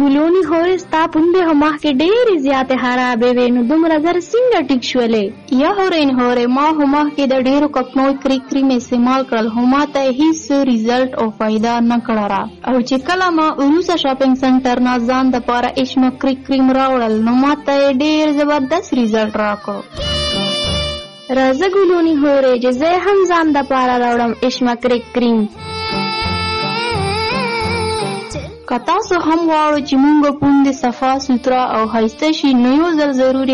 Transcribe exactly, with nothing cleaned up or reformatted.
ګلونی هورې ستا پوندې خو مخکې ډېرې زیاتې خرابې وې نو دومره زر څنګه ټیک شولې؟ یا هورین هورې ما خو مخکې د ډېرو ککمو کریم کریم استعمال کړل خو ما ته هېڅ ریزلټ او فایده نه کړه را. او چې کله ما وروسته شاپینګ سنټر نه ځان دپاره اشما کریم کریم راوړل نو ما ته یې ډېر زبردست ریزلټ راکړو. راځه ګلونی هورې چې زه هم ځان دپاره راوړم اشما کریم کریم. که تاسو هم غواړو چې مونږ پوندې صفا سوتره او ښایسته شي نو یو ځل ضروري